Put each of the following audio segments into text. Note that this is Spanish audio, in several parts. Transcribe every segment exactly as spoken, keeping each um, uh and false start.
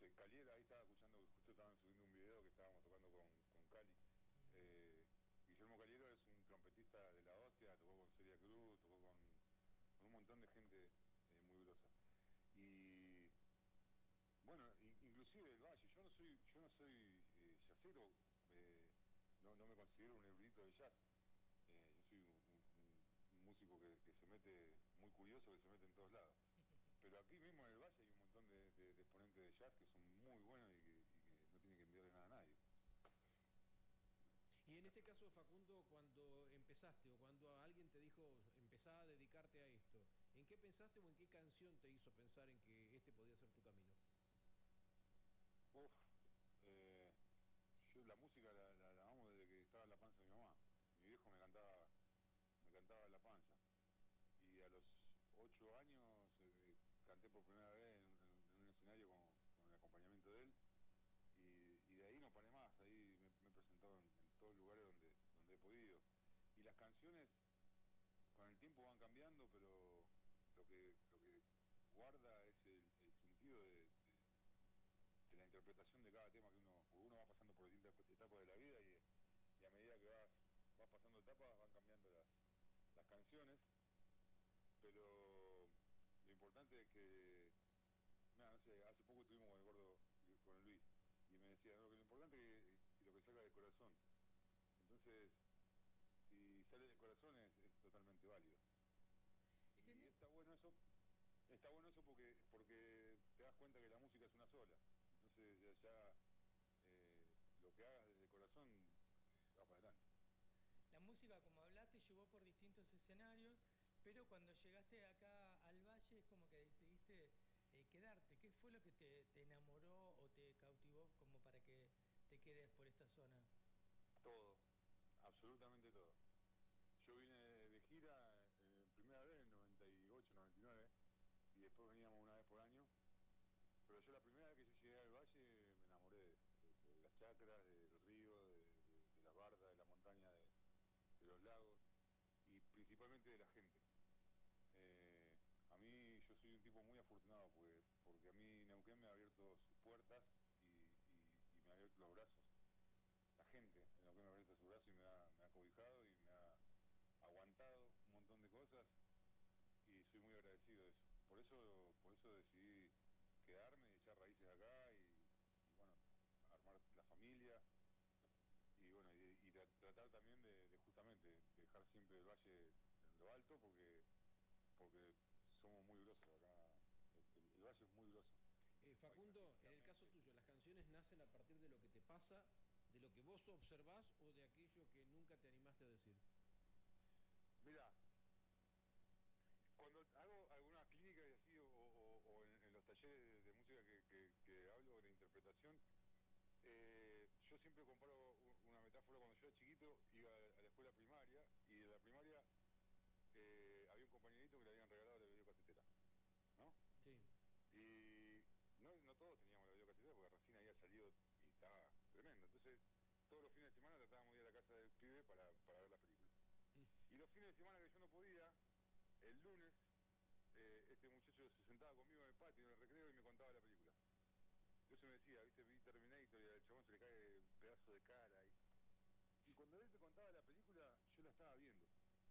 sé, Caliera, ahí estaba escuchando, justo estaban subiendo un video que estábamos tocando con, con Cali. Eh, Guillermo Caliero es un trompetista de la hostia, tocó con Celia Cruz, tocó con, con un montón de gente eh, muy grosa. Y bueno, in- inclusive del Valle, yo no soy, yo no soy eh, jazzero, eh, no, no me considero un erudito de jazz. Eh, yo soy un, un- un músico que, que se mete, muy curioso, que se mete en todos lados. Pero aquí mismo en el Valle hay un montón de, de- de exponentes de jazz que son muy buenos y que, y que no tienen que enviarle nada a nadie. Y en este caso, Facundo, cuando empezaste o cuando alguien te dijo empezá a dedicarte a esto, ¿en qué pensaste o en qué canción te hizo pensar en que este podía ser tu camino? Uf, eh, yo la música la, la, la amo desde que estaba en la panza de mi mamá. Mi viejo me cantaba, me cantaba en la panza. Y a los ocho años eh, canté por primera vez en, en- en un escenario con, con el acompañamiento de él. Y, y de ahí no paré más, ahí me, me he presentado en, en todos los lugares donde, donde he podido. Y las canciones con el tiempo van cambiando, pero lo que, lo que guarda es el, el sentido de, de- de la interpretación de cada tema que uno, porque uno va pasando por distintas etapas de la vida y, y a medida que vas, vas pasando etapas van cambiando las, las canciones, pero lo importante es que, nada, no sé, hace poco estuvimos con el gordo, con el Luis, y me decía, no, que lo importante es que, que lo que salga del corazón. Entonces, si sale del corazón es, es totalmente válido. Y Y tenés, está bueno eso, está bueno eso porque, porque te das cuenta que la música es una sola. Entonces ya, ya eh, lo que hagas desde el corazón eh, va para adelante. la música, como hablaste, llevó por distintos escenarios, pero cuando llegaste acá al Valle es como que decidiste eh, quedarte. ¿Qué fue lo que te, te enamoró o te cautivó como para que te quedes por esta zona? Todo, absolutamente todo. Yo vine de gira eh, primera vez en noventa y ocho, noventa y nueve y después veníamos una vez por año, pero yo la primera vez que yo llegué al valle me enamoré de, de- de las chacras, del río, de, de, de las bardas, de la montaña, de, de los lagos y principalmente de la gente. Eh, a mí yo soy un tipo muy afortunado porque, porque a mí Neuquén me ha abierto sus puertas y, y- y me ha abierto los brazos. La gente en Neuquén me ha abierto sus brazos y me ha, me ha cobijado y me ha aguantado un montón de cosas y soy muy agradecido de eso. Por eso, por eso decidí quedarme y echar raíces acá y, y bueno, armar la familia y bueno, y, y tra- tratar también de, de justamente dejar siempre el valle en lo alto porque porque somos muy grosos acá. El, el- el valle es muy grosso, Eh, Facundo, en el caso paisajísticamente. tuyo, ¿las canciones nacen a partir de lo que te pasa, de lo que vos observás o de aquello que nunca te animaste a decir? Mira, cuando hago algunas clínicas y así, o, o- o en, en los talleres de, de música que, que- que hablo de interpretación, eh, yo siempre comparo u- una metáfora. Cuando yo era chiquito iba a la escuela primaria y de la primaria eh, había un compañerito que le habían regalado la videocasetera, ¿no? Sí. Y no, no todos teníamos la videocasetera porque recién había salido y estaba tremendo. Entonces, todos los fines de semana tratábamos de ir a la casa del pibe para, para ver las películas. Mm. Y los fines de semana que yo no podía, el lunes, eh, este muchacho se sentaba conmigo en el patio, en el recreo, y me contaba la película. Entonces me decía, viste, vi Terminator y al chabón se le cae un pedazo de cara. Y, y cuando él me contaba la película, yo la estaba viendo,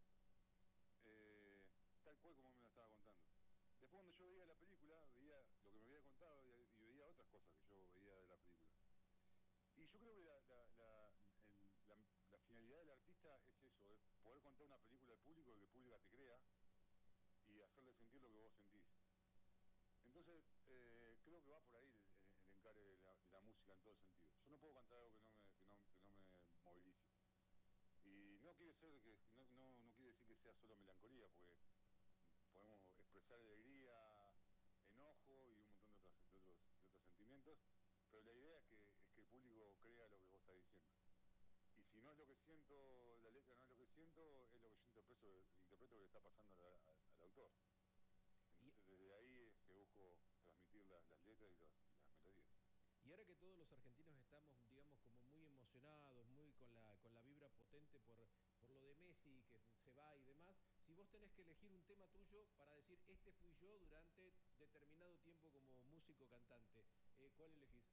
eh, tal cual como me la estaba contando. Después cuando yo veía la película, veía lo que me había contado y, y veía otras cosas que yo veía de la película. Y yo creo que la, la, la, el- la- la finalidad del artista es eso, es poder contar una película al público y que el público te crea y hacerle sentir lo que vos sentís. Entonces, eh, creo que va por ahí el, el- el encare de la, de la música en todo sentido. Yo no puedo cantar algo que no me, que no, que no me movilice. Y no quiere ser que, no, no, no quiere decir que sea solo melancolía, porque podemos expresar alegría, enojo y un montón de otros, de otros, de otros sentimientos, pero la idea es que, es que el público crea lo que vos estás diciendo. Y si no es lo que siento, la letra no es lo que siento, es lo que yo interpreto, interpreto que le está pasando al, al- al autor. Y, Entonces desde ahí es que busco transmitir la- las letras y, los- y las melodías. y ahora que todos los argentinos estamos, digamos, como muy emocionados, muy con la, con la vibra potente por, por lo de Messi, que se va y demás, si vos tenés que elegir un tema tuyo para decir, este fui yo durante determinado tiempo como músico cantante, eh, ¿cuál elegís?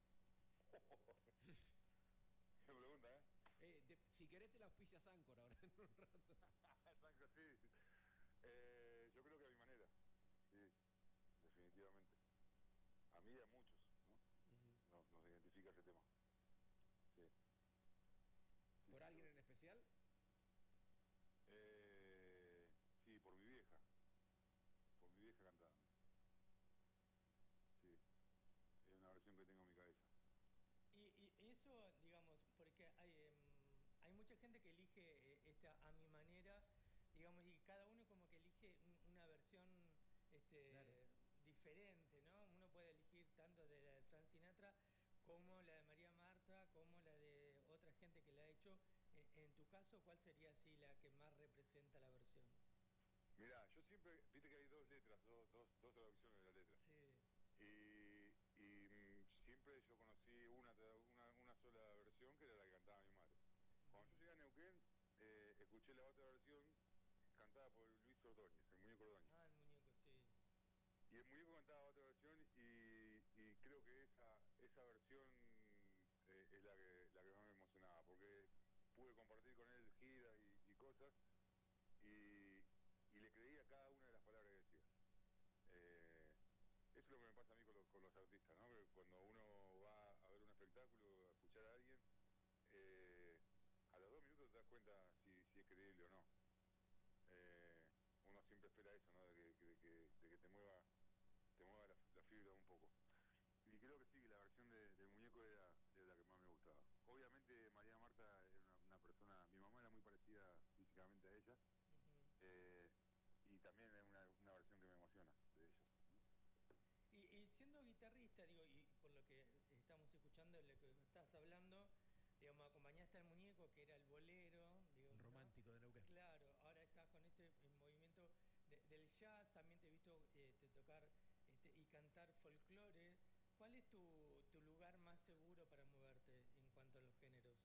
Qué pregunta, ¿eh? Eh, de- si querés te la auspicias Anchor ahora en un rato. Exacto, sí. Eh, yo creo que a mi manera, sí, definitivamente. A mí y a muchos, ¿no? Ujú. Nos, nos identifica ese tema. Sí. Sí, ¿Por sí, alguien yo- en especial? Eh, sí, por mi vieja. Por mi vieja cantando. Sí. Es una versión que tengo en mi cabeza. Y, y eso, digamos, porque hay, em, hay mucha gente que elige eh, esta a mi manera, digamos, y cada uno como que elige un- una versión Claro. este, diferente, ¿no? Uno puede elegir tanto de la de Frank Sinatra como la de María Marta, como la de otra gente que la ha hecho. En, en tu caso, ¿cuál sería así la que más representa la versión? Mirá, yo siempre, viste que hay dos letras, dos, dos, dos traducciones de la letra. Sí. Y, y mm, siempre yo conocí una, tra- una, una sola versión que era la que cantaba mi madre. Cuando yo llegué a Neuquén, eh, escuché la otra versión cantada por Luis Ordóñez, el muñeco Ordóñez. Ah, el muñeco, sí. Y el muñeco cantaba otra versión y, y creo que esa, esa versión eh, es la que, la que más me emocionaba, porque pude compartir con él giras y, y cosas y, y le creí a cada una de las palabras que decía. Eh, eso es lo que me pasa a mí con los, con los artistas, ¿no? Que cuando uno va a ver un espectáculo, a escuchar a alguien, eh, a los dos minutos te das cuenta si, si es creíble o no. Eh, uno siempre espera eso, ¿no? De que, de que, de que te mueva, te mueva la, la fibra un poco. Y creo que sí, que la versión de, del muñeco era, era la que más me gustaba. Obviamente María Marta era una, una persona, mi mamá era muy parecida físicamente a ella, Ujú. eh, y también es una, una versión que me emociona de ella. Y, y siendo guitarrista, digo, y por lo que estamos escuchando, lo que estás hablando, digamos, acompañaste al muñeco, que era el bolero, digo, Un ¿no? romántico de Neuquén. Claro, ahora estás con este eh, movimiento de- del jazz, también te he visto eh, te tocar este, y cantar folclore. ¿Cuál es tu, tu lugar más seguro para moverte en cuanto a los géneros?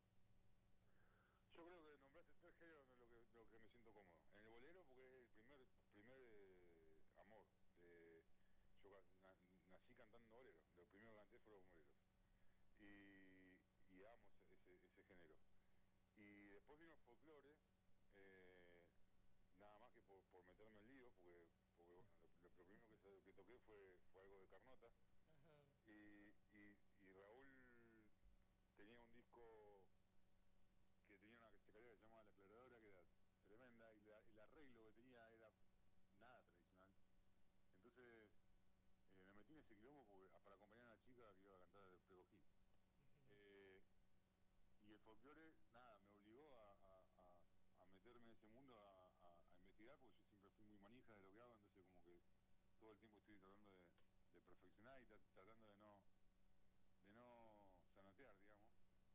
Yo creo que nombraste tres géneros en lo que, lo que me siento cómodo. En el bolero porque es el primer, primer eh, amor. De, yo ca- na- nací cantando bolero, lo primero que canté fueron boleros. Y, y amo ese, ese, ese género. Y después vino el folclore, eh, nada más que por, por meterme en lío, porque, porque bueno, lo, lo primero que, sa- que toqué fue, fue algo de Carnota. Ajá. Y, y, y Raúl tenía un disco que tenía una chacarera que se llamaba La Aclaradora, que era tremenda, y la, el arreglo que tenía era nada tradicional. Entonces eh, me metí en ese quilombo porque, para acompañar a una chica que iba a cantar el Prego Gil. Ujú. Eh, y el folclore, nada, me obligó a, a, a, a meterme en ese mundo, a, a, a investigar, porque yo siempre fui muy manija de lo que hago, entonces como que todo el tiempo estoy tratando de, de perfeccionar y tra- tratando de no, de no sanotear, digamos.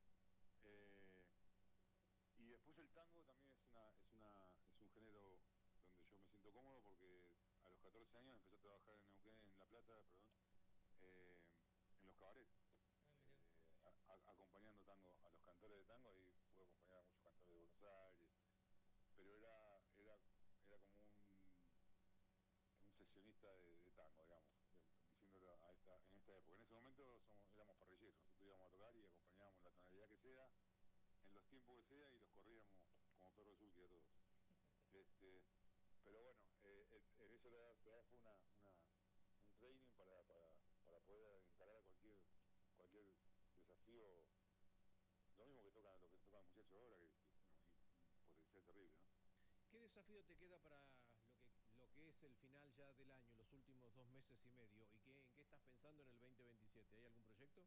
Eh, Y después el tango también es una, es una, es un género donde yo me siento cómodo porque a los catorce años empecé a trabajar en Neuquén, en La Plata, perdón, eh, en los cabarets, Ah, mira. eh, a- a- acompañando tango a los cantores de tango, ahí pude acompañar a muchos cantores de Buenos Aires, pero era, era, era como un, un sesionista de, de tango, digamos, de- diciéndolo a esta, en esta época. En ese momento somos, éramos parrilleros, nosotros íbamos a tocar y acompañábamos la tonalidad que sea, en los tiempos que sea, y los corríamos como perros sulky a todos. Este, pero bueno, eh, en en eso todavía, todavía fue una, una, un training para, para, para poder encarar a cualquier, cualquier desafío, lo mismo que tocan, lo que tocan los muchachos ahora, que, que bueno, hay un potencial terrible, ¿no? ¿Qué desafío te queda para lo que, lo que es el final ya del año, los últimos dos meses y medio? ¿Y qué, en qué estás pensando en el veinte veintisiete? ¿Hay algún proyecto?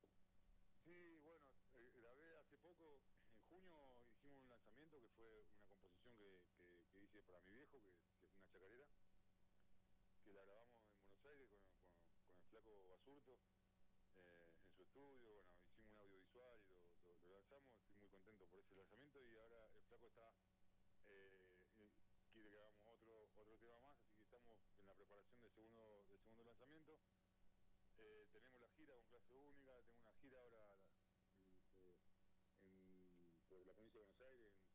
Sí, bueno, eh, grabé hace poco, en junio hicimos un lanzamiento que fue una composición que, que, que hice para mi viejo, que, que es una chacarera, que la grabamos en Buenos Aires con, con, con el flaco Basurto, eh, en su estudio. Bueno, hicimos un audiovisual y lo, lo, lo lanzamos, estoy muy contento por ese lanzamiento, y ahora el flaco está, eh, eh, quiere que hagamos otro, otro tema más, así que estamos en la preparación del segundo, del segundo lanzamiento. Eh, tenemos la gira con Clase Única, tengo una gira ahora la- en, eh, en- por la provincia de Buenos Aires, en